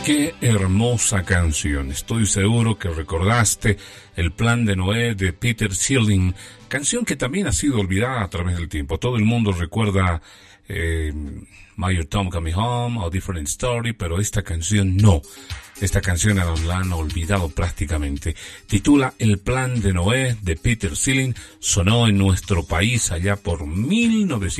Qué hermosa canción. Estoy seguro que recordaste El Plan de Noé de Peter Schilling, canción que también ha sido olvidada a través del tiempo. Todo el mundo recuerda My Your Tom Coming Home o Different Story, pero esta canción no. Esta canción la han olvidado prácticamente. Titula El Plan de Noé de Peter Schilling. Sonó en nuestro país allá por 1900.